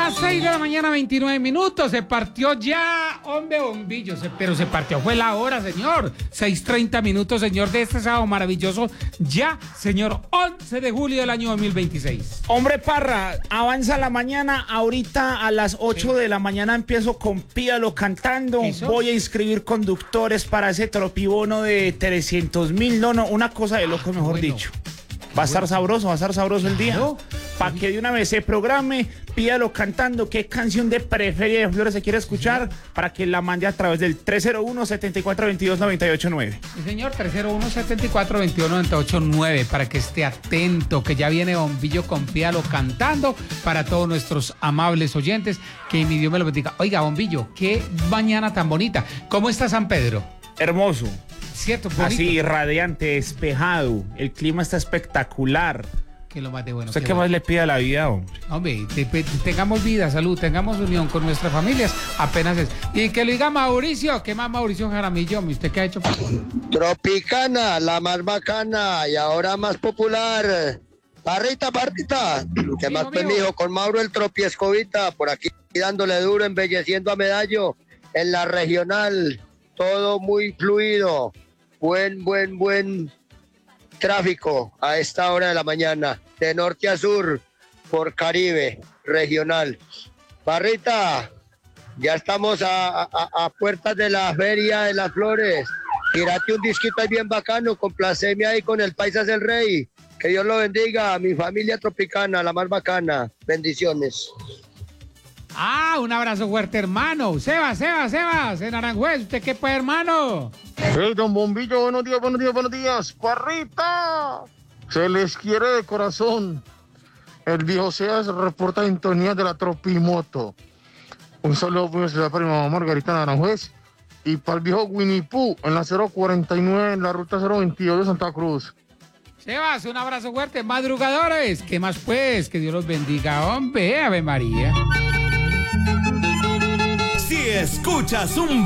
Las 6 de la mañana, 29 minutos. Se partió ya, hombre, bombillo. Pero se partió, fue la hora, señor. 6:30 minutos, señor, de este sábado maravilloso. Ya, señor, 11 de julio del año 2026. Hombre, Parra, avanza la mañana. Ahorita a las 8 de la mañana empiezo con Pídalo cantando. ¿Eso? Voy a inscribir conductores para ese tropibono de 300.000. No, una cosa de loco, mejor bueno. dicho. Va a estar sabroso el día. Claro. Para que de una vez se programe, Pídalo cantando. ¿Qué canción de Preferia de Flores se quiere escuchar? Para que la mande a través del 301-7422-989. Sí, señor, 301-7422-989, para que esté atento, que ya viene Bombillo con Pídalo cantando para todos nuestros amables oyentes. Que mi Dios me lo bendiga. Oiga, Bombillo, qué mañana tan bonita. ¿Cómo está San Pedro? Hermoso. Cierto, bonito. Así, radiante, despejado. El clima está espectacular. Que lo más de bueno. ¿Usted qué qué bueno. más le pide a la vida, hombre? Hombre, tengamos vida, salud, tengamos unión con nuestras familias, apenas es. Y que lo diga Mauricio, ¿qué más Mauricio Jaramillo? ¿Usted qué ha hecho? Tropicana, la más bacana y ahora más popular. Parrita, ¿qué más pues, mijo? Con Mauro el Tropiescovita, por aquí dándole duro, embelleciendo a Medallo en la regional. Todo muy fluido. Buen tráfico a esta hora de la mañana, de norte a sur, por Caribe, regional. Parrita, ya estamos a puertas de la Feria de las Flores. Tírate un disquito ahí bien bacano, complaceme ahí con el Paisas del Rey. Que Dios lo bendiga a mi familia tropicana, la más bacana. Bendiciones. Ah, un abrazo fuerte, hermano. Sebas, en Aranjuez, ¿usted qué pues, hermano? Hey, don Bombillo, buenos días. Parrita, se les quiere de corazón. El viejo Seas reporta sintonía de la Tropimoto. Un saludo muy especial para mi mamá Margarita en Aranjuez y para el viejo Winnie Pooh en la 049 en la ruta 022 de Santa Cruz. Sebas, un abrazo fuerte, madrugadores. ¿Qué más pues? Que Dios los bendiga, hombre, Ave María. Si escuchas un